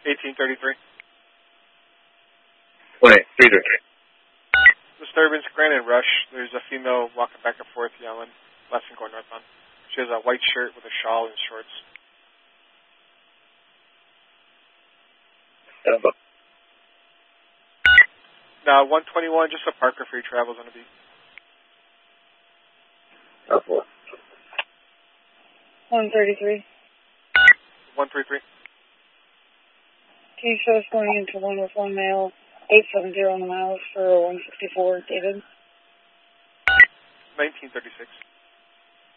1833. Wait, 333. Disturbance, Granite Rush. There's a female walking back and forth yelling, left and going northbound. She has a white shirt with a shawl and shorts. Now, 121, just a Parker free travels on the beat. 133. 133. Can you show us going into one with one male, 870 on the miles for 164, David? 1936.